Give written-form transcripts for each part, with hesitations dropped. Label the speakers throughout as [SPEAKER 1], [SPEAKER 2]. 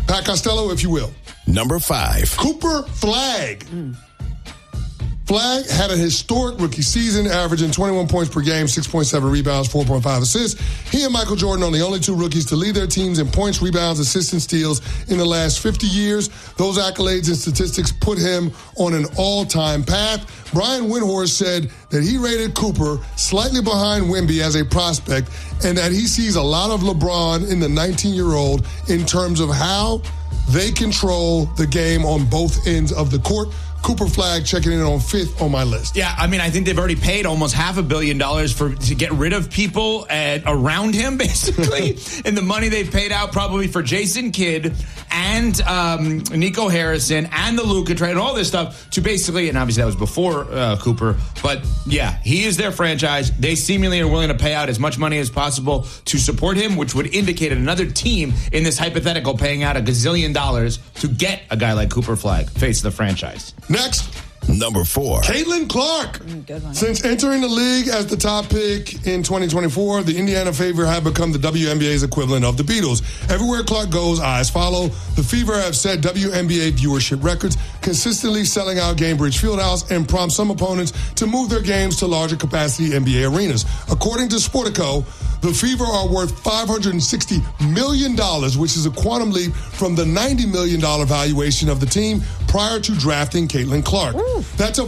[SPEAKER 1] Pat Costello, if you will.
[SPEAKER 2] Number 5.
[SPEAKER 1] Cooper Flagg. Flagg had a historic rookie season, averaging 21 points per game, 6.7 rebounds, 4.5 assists. He and Michael Jordan are the only two rookies to lead their teams in points, rebounds, assists, and steals in the last 50 years. Those accolades and statistics put him on an all-time path. Brian Windhorst said that he rated Cooper slightly behind Wemby as a prospect and that he sees a lot of LeBron in the 19-year-old in terms of how they control the game on both ends of the court. Cooper Flagg checking in on 5th on my list.
[SPEAKER 3] Yeah, I mean, I think they've already paid almost $500 million to get rid of people around him, basically. And the money they've paid out probably for Jason Kidd and Nico Harrison and the Luka trade and all this stuff to basically, and obviously that was before Cooper, but yeah, he is their franchise. They seemingly are willing to pay out as much money as possible to support him, which would indicate another team in this hypothetical paying out $1 gazillion to get a guy like Cooper Flagg face the franchise.
[SPEAKER 1] Next.
[SPEAKER 2] Number 4.
[SPEAKER 1] Caitlin Clark.
[SPEAKER 4] Good one.
[SPEAKER 1] Since entering the league as the top pick in 2024, the Indiana Fever have become the WNBA's equivalent of the Beatles. Everywhere Clark goes, eyes follow. The Fever have set WNBA viewership records, consistently selling out Gainbridge Fieldhouse and prompt some opponents to move their games to larger capacity NBA arenas. According to Sportico, the Fever are worth $560 million, which is a quantum leap from the $90 million valuation of the team prior to drafting Caitlin Clark.
[SPEAKER 4] Ooh.
[SPEAKER 1] That's a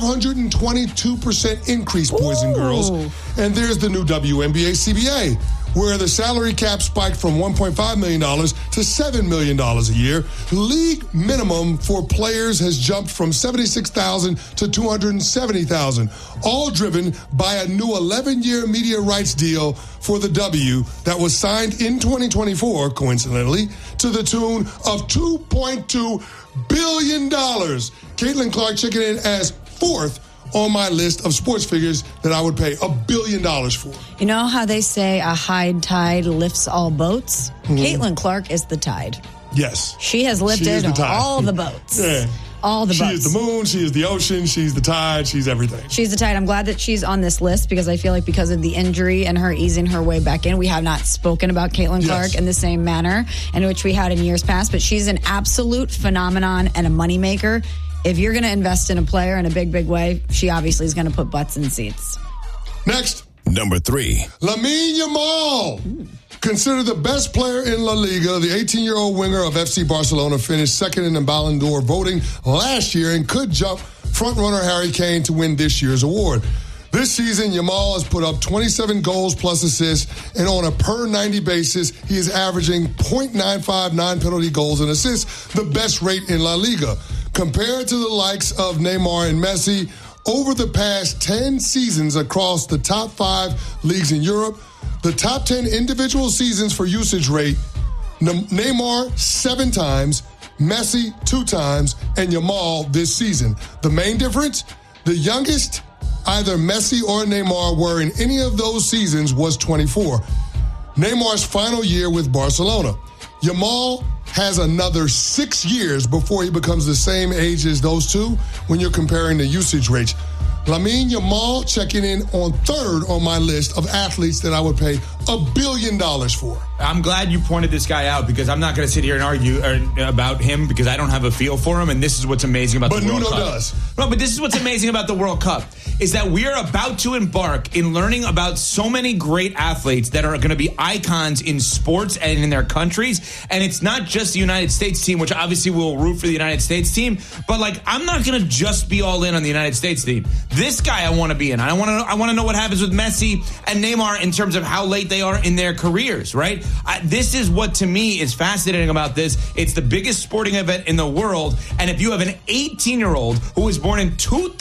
[SPEAKER 1] 522% increase, boys and girls. And there's the new WNBA CBA, where the salary cap spiked from $1.5 million to $7 million a year. The league minimum for players has jumped from $76,000 to $270,000, all driven by a new 11-year media rights deal for the W that was signed in 2024, coincidentally, to the tune of $2.2 billion. Caitlin Clark checking in as 4th on my list of sports figures that I would pay $1 billion for.
[SPEAKER 4] You know how they say a high tide lifts all boats? Caitlin Clark is the tide.
[SPEAKER 1] Yes.
[SPEAKER 4] She has lifted all the boats.
[SPEAKER 1] Yeah.
[SPEAKER 4] All the boats.
[SPEAKER 1] She is the moon, she is the ocean, she's the tide, she's everything.
[SPEAKER 4] She's the tide. I'm glad that she's on this list because I feel like because of the injury and her easing her way back in, we have not spoken about Caitlin Clark in the same manner in which we had in years past. But she's an absolute phenomenon and a moneymaker. If you're going to invest in a player in a big, big way, she obviously is going to put butts in seats.
[SPEAKER 1] Next.
[SPEAKER 2] Number 3.
[SPEAKER 1] Lamine Yamal. Considered the best player in La Liga, the 18-year-old winger of FC Barcelona finished second in the Ballon d'Or voting last year and could jump frontrunner Harry Kane to win this year's award. This season, Yamal has put up 27 goals plus assists, and on a per-90 basis, he is averaging .95 non-penalty goals and assists, the best rate in La Liga. Compared to the likes of Neymar and Messi, over the past 10 seasons across the top 5 leagues in Europe, the top 10 individual seasons for usage rate, Neymar 7 times, Messi 2 times, and Yamal this season. The main difference, the youngest either Messi or Neymar were in any of those seasons was 24. Neymar's final year with Barcelona. Yamal has another 6 years before he becomes the same age as those two when you're comparing the usage rates. Lamine Yamal checking in on 3rd on my list of athletes that I would pay $1 billion for.
[SPEAKER 3] I'm glad you pointed this guy out because I'm not going to sit here and argue about him because I don't have a feel for him, and this is what's amazing about the World Cup.
[SPEAKER 1] But Nuno does.
[SPEAKER 3] No, but this is what's amazing about the World Cup is that we are about to embark in learning about so many great athletes that are going to be icons in sports and in their countries, and it's not just the United States team, which obviously we'll root for the United States team, but like I'm not going to just be all in on the United States team. This guy I want to be in. I want to know what happens with Messi and Neymar in terms of how late they are in their careers, right? This is what, to me, is fascinating about this. It's the biggest sporting event in the world, and if you have an 18-year-old who was born in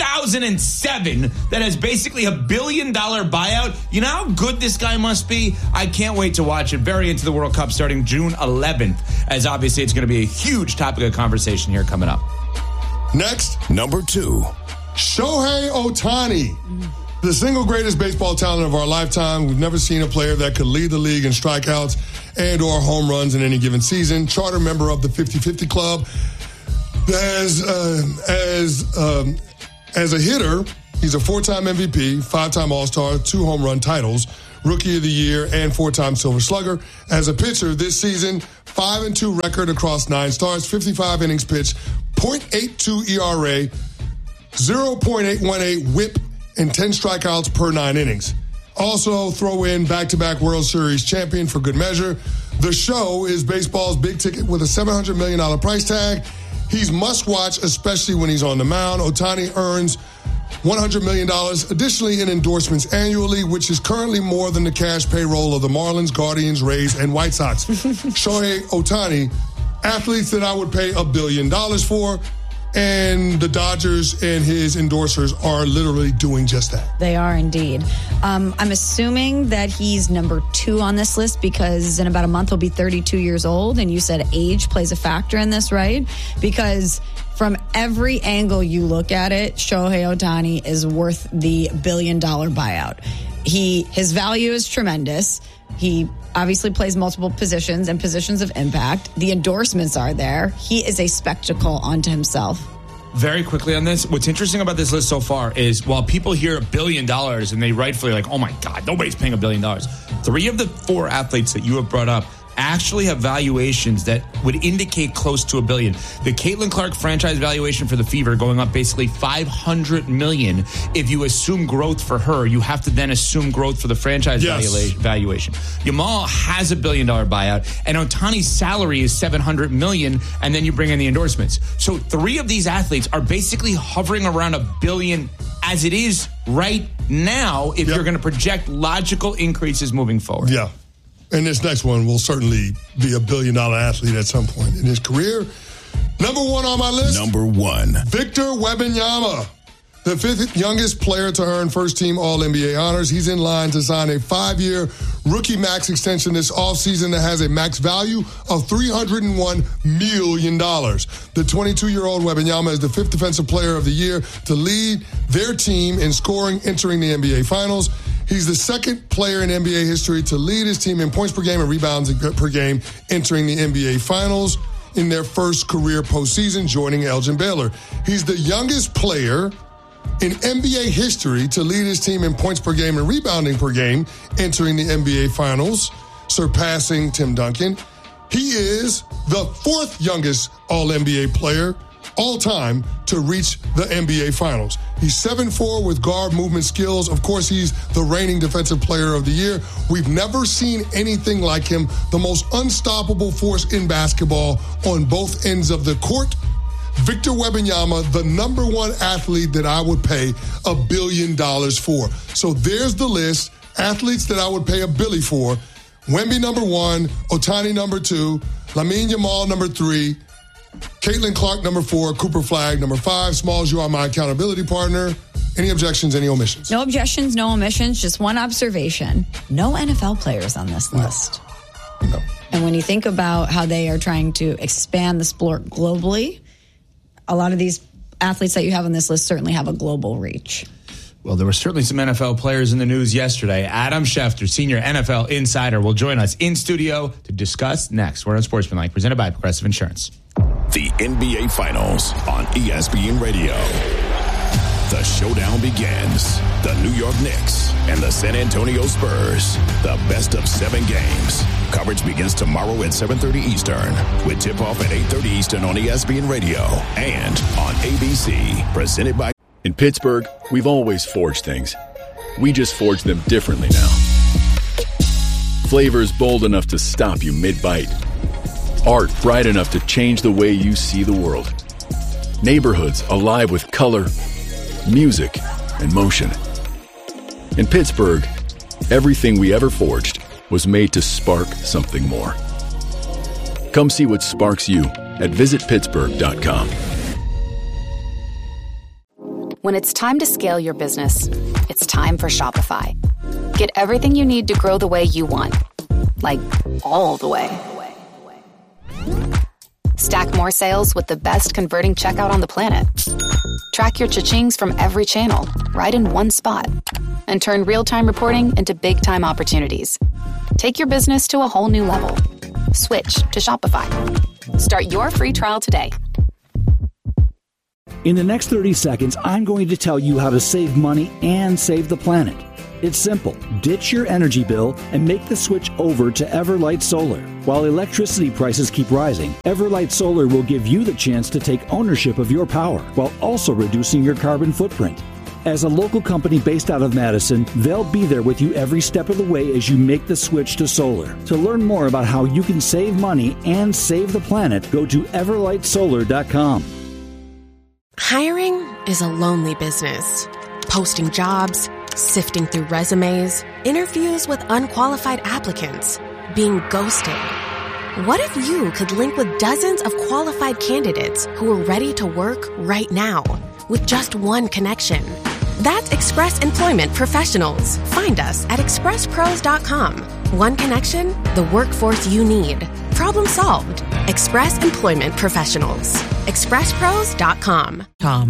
[SPEAKER 3] 2007 that has basically $1 billion buyout, you know how good this guy must be? I can't wait to watch it. Very into the World Cup starting June 11th, as obviously it's going to be a huge topic of conversation here coming up.
[SPEAKER 1] Next.
[SPEAKER 2] Number 2.
[SPEAKER 1] Shohei Ohtani, the single greatest baseball talent of our lifetime. We've never seen a player that could lead the league in strikeouts and or home runs in any given season. Charter member of the 50-50 Club. As a hitter, he's a 4-time MVP, 5-time All-Star, 2 home run titles. Rookie of the Year and 4-time Silver Slugger. As a pitcher this season, 5-2 record across 9 starts, 55 innings pitched, .82 ERA, 0.818 whip, and 10 strikeouts per 9 innings. Also throw in back-to-back World Series champion for good measure. The Show is baseball's big ticket with a $700 million price tag. He's must-watch, especially when he's on the mound. Ohtani earns $100 million additionally in endorsements annually, which is currently more than the cash payroll of the Marlins, Guardians, Rays, and White Sox. Shohei Ohtani, athletes that I would pay $1 billion for, and the Dodgers and his endorsers are literally doing just that.
[SPEAKER 4] They are indeed. I'm assuming that he's number 2 on this list because in about a month he'll be 32 years old. And you said age plays a factor in this, right? Because from every angle you look at it, Shohei Ohtani is worth the $1 billion buyout. His value is tremendous. He obviously plays multiple positions and positions of impact. The endorsements are there. He is a spectacle unto himself.
[SPEAKER 3] Very quickly on this, what's interesting about this list so far is while people hear $1 billion and they rightfully like, oh my God, nobody's paying $1 billion. 3 of the 4 athletes that you have brought up actually have valuations that would indicate close to $1 billion. The Caitlin Clark franchise valuation for the Fever going up basically $500 million. If you assume growth for her, you have to then assume growth for the franchise valuation. Yamal has $1 billion buyout, and Ohtani's salary is $700 million, and then you bring in the endorsements. So 3 of these athletes are basically hovering around $1 billion as it is right now if you're going to project logical increases moving forward.
[SPEAKER 1] Yeah. And this next one will certainly be a $1 billion athlete at some point in his career. Number 1 on my list.
[SPEAKER 2] Number 1.
[SPEAKER 1] Victor Wembanyama, the 5th youngest player to earn first-team All-NBA honors. He's in line to sign a 5-year rookie max extension this offseason that has a max value of $301 million. The 22-year-old Wembanyama is the 5th Defensive Player of the Year to lead their team in scoring entering the NBA Finals. He's the 2nd player in NBA history to lead his team in points per game and rebounds per game entering the NBA Finals in their first career postseason, joining Elgin Baylor. He's the youngest player in NBA history to lead his team in points per game and rebounding per game entering the NBA Finals, surpassing Tim Duncan. He is the 4th youngest All-NBA player all time to reach the NBA Finals. He's 7'4" with guard movement skills. Of course, he's the reigning Defensive Player of the Year. We've never seen anything like him, the most unstoppable force in basketball on both ends of the court. Victor Wembanyama, the number 1 athlete that I would pay $1 billion for. So there's the list. Athletes that I would pay $1 billion for. Wemby number 1, Ohtani number 2, Lamine Yamal number 3, Caitlin Clark, number 4, Cooper Flagg, number 5. Smalls, you are my accountability partner. Any objections, any omissions?
[SPEAKER 4] No objections, no omissions. Just one observation. No NFL players on this list.
[SPEAKER 1] No.
[SPEAKER 4] And when you think about how they are trying to expand the sport globally, a lot of these athletes that you have on this list certainly have a global reach.
[SPEAKER 3] Well, there were certainly some NFL players in the news yesterday. Adam Schefter, senior NFL insider, will join us in studio to discuss next. We're on Sportsmanlike, presented by Progressive Insurance.
[SPEAKER 2] The NBA Finals on ESPN Radio. The showdown begins. The New York Knicks and the San Antonio Spurs. The best of 7 games. Coverage begins tomorrow at 7:30 Eastern with tip-off at 8:30 Eastern on ESPN Radio and on ABC. Presented by...
[SPEAKER 5] In Pittsburgh, we've always forged things. We just forge them differently now. Flavors bold enough to stop you mid-bite. Art bright enough to change the way you see the world. Neighborhoods alive with color, music, and motion. In Pittsburgh, everything we ever forged was made to spark something more. Come see what sparks you at visitpittsburgh.com.
[SPEAKER 6] When it's time to scale your business, it's time for Shopify. Get everything you need to grow the way you want. Like, all the way. Stack more sales with the best converting checkout on the planet. Track your cha-chings from every channel, right in one spot. And turn real-time reporting into big-time opportunities. Take your business to a whole new level. Switch to Shopify. Start your free trial today.
[SPEAKER 7] In the next 30 seconds, I'm going to tell you how to save money and save the planet. It's simple. Ditch your energy bill and make the switch over to Everlight Solar. While electricity prices keep rising, Everlight Solar will give you the chance to take ownership of your power while also reducing your carbon footprint. As a local company based out of Madison, they'll be there with you every step of the way as you make the switch to solar. To learn more about how you can save money and save the planet, go to everlightsolar.com.
[SPEAKER 8] Hiring is a lonely business. Posting jobs, sifting through resumes, interviews with unqualified applicants, being ghosted. What if you could link with dozens of qualified candidates who are ready to work right now with just one connection? That's Express Employment Professionals. Find us at expresspros.com. One connection, the workforce you need. Problem solved. Express Employment Professionals. expresspros.com.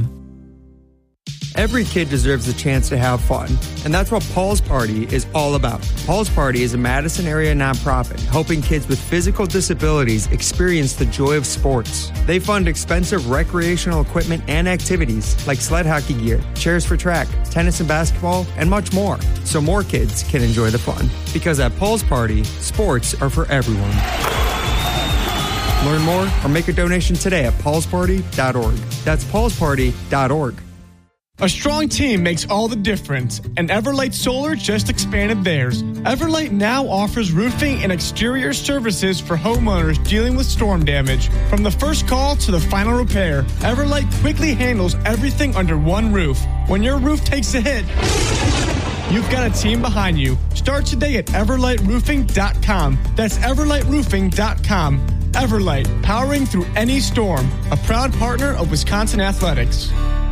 [SPEAKER 9] Every kid deserves a chance to have fun, and that's what Paul's Party is all about. Paul's Party is a Madison area nonprofit helping kids with physical disabilities experience the joy of sports. They fund expensive recreational equipment and activities like sled hockey gear, chairs for track, tennis and basketball, and much more, so more kids can enjoy the fun. Because at Paul's Party, sports are for everyone. Learn more or make a donation today at paulsparty.org. That's paulsparty.org.
[SPEAKER 10] A strong team makes all the difference, and Everlight Solar just expanded theirs. Everlight now offers roofing and exterior services for homeowners dealing with storm damage. From the first call to the final repair, Everlight quickly handles everything under one roof. When your roof takes a hit, you've got a team behind you. Start today at everlightroofing.com. That's everlightroofing.com. Everlight, powering through any storm. A proud partner of Wisconsin Athletics.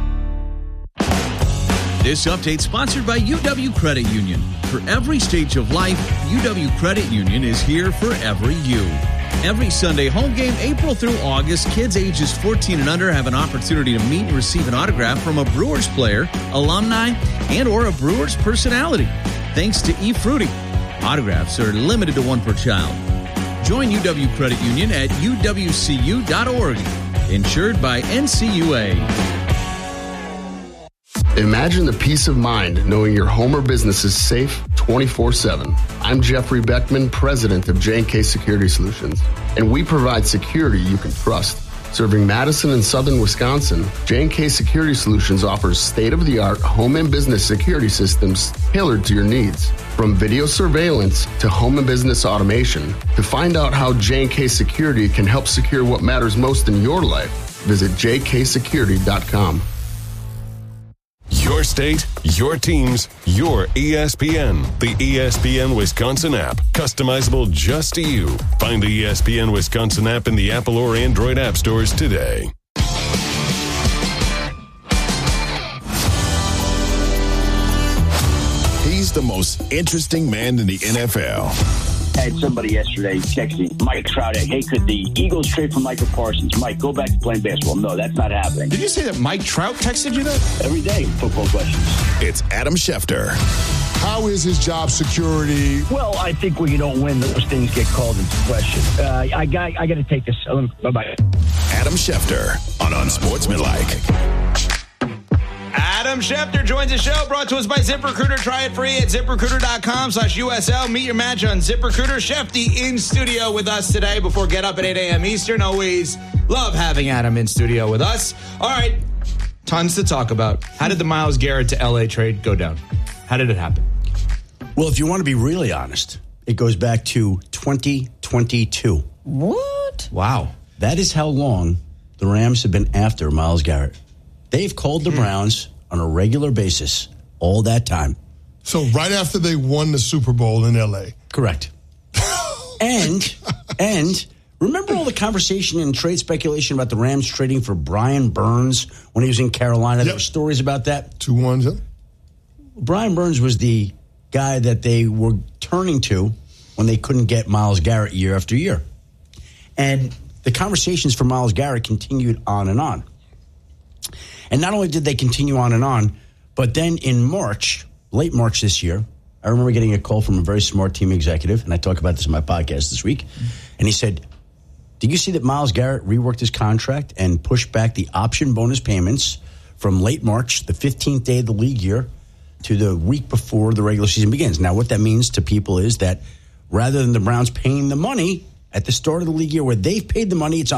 [SPEAKER 11] This update sponsored by UW Credit Union. For every stage of life, UW Credit Union is here for every you. Every Sunday home game, April through August, kids ages 14 and under have an opportunity to meet and receive an autograph from a Brewers player, alumni, and or a Brewers personality. Thanks to eFruity. Autographs are limited to one per child. Join UW Credit Union at uwcu.org. Insured by NCUA.
[SPEAKER 12] Imagine the peace of mind knowing your home or business is safe 24/7. I'm Jeffrey Beckman, president of J&K Security Solutions, and we provide security you can trust. Serving Madison and southern Wisconsin, J&K Security Solutions offers state-of-the-art home and business security systems tailored to your needs. From video surveillance to home and business automation, to find out how J&K Security can help secure what matters most in your life, visit jksecurity.com.
[SPEAKER 13] Your state, your teams, your ESPN. The ESPN Wisconsin app. Customizable just to you. Find the ESPN Wisconsin app in the Apple or Android app stores today.
[SPEAKER 2] He's the most interesting man in the NFL.
[SPEAKER 14] I had somebody yesterday text me, Mike Trout, hey, could the Eagles trade for Michael Parsons? Mike, go back to playing basketball. No, that's not happening.
[SPEAKER 3] Did you say that Mike Trout texted you that?
[SPEAKER 14] Every day, football questions.
[SPEAKER 2] It's Adam Schefter.
[SPEAKER 1] How is his job security?
[SPEAKER 14] Well, I think when you don't win, those things get called into question. I got to take this. Bye-bye.
[SPEAKER 2] Adam Schefter on Unsportsmanlike.
[SPEAKER 3] Adam Schefter joins the show, brought to us by ZipRecruiter. Try it free at ZipRecruiter.com/USL. Meet your match on ZipRecruiter. Shefty in studio with us today before Get Up at 8 a.m. Eastern. Always love having Adam in studio with us. All right, tons to talk about. How did the Myles Garrett to L.A. trade go down? How did it happen?
[SPEAKER 15] Well, if you want to be really honest, it goes back to 2022.
[SPEAKER 4] What?
[SPEAKER 3] Wow.
[SPEAKER 15] That is how long the Rams have been after Myles Garrett. They've called the Browns on a regular basis all that time.
[SPEAKER 1] So right after they won the Super Bowl in L.A.
[SPEAKER 15] Correct. and remember all the conversation and trade speculation about the Rams trading for Brian Burns when he was in Carolina? Yep. There were stories about that.
[SPEAKER 1] 2-1, yeah.
[SPEAKER 15] Brian Burns was the guy that they were turning to when they couldn't get Myles Garrett year after year. And the conversations for Myles Garrett continued on and on. And not only did they continue on and on, but then in March, late March this year, I remember getting a call from a very smart team executive, and I talk about this in my podcast this week, and he said, did you see that Myles Garrett reworked his contract and pushed back the option bonus payments from late March, the 15th day of the league year, to the week before the regular season begins. Now, what that means to people is that rather than the Browns paying the money at the start of the league year where they've paid the money, it's